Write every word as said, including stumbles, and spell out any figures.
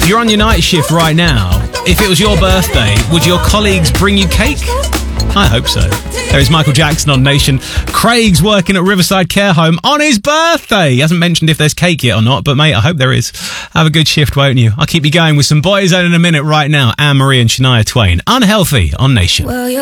you're on your night shift right now, if it was your birthday, would your colleagues bring you cake? I hope so. There is Michael Jackson on Nation. Craig's working at Riverside Care Home on his birthday. He hasn't mentioned if there's cake yet or not, but mate, I hope there is. Have a good shift, won't you? I'll keep you going with some Boyzone in a minute right now. Anne Marie and Shania Twain. Unhealthy on Nation. Well,